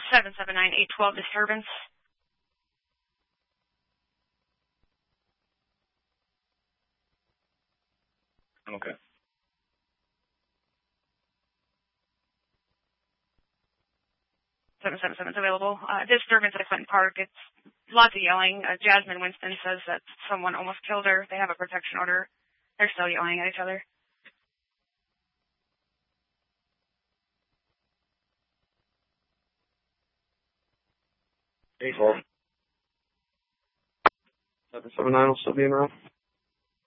779-812 disturbance. Okay. 777 is available. Disturbance at Clinton Park. It's lots of yelling. Jasmine Winston says that someone almost killed her. They have a protection order. They're still yelling at each other. 779 will still be in route.